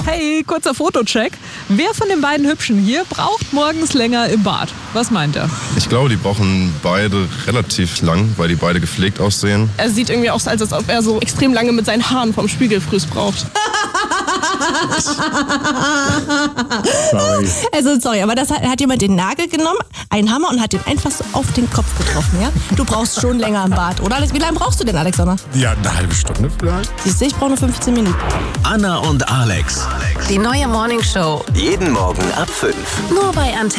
Hey, kurzer Fotocheck. Wer von den beiden Hübschen hier braucht morgens länger im Bad? Was meint er? Ich glaube, die brauchen beide relativ lang, weil die beide gepflegt aussehen. Er sieht irgendwie aus, als ob er so extrem lange mit seinen Haaren vom Spiegelfrüß braucht. Sorry, aber das hat jemand den Nagel genommen, einen Hammer und hat den einfach so auf den Kopf getroffen, ja? Du brauchst schon länger im Bad, oder? Wie lange brauchst du denn, Alexander? Ja, eine halbe Stunde vielleicht. Siehst du, ich brauche nur 15 Minuten. Anna und Alex. Die neue Morningshow. Jeden Morgen ab 5. Nur bei Antenne.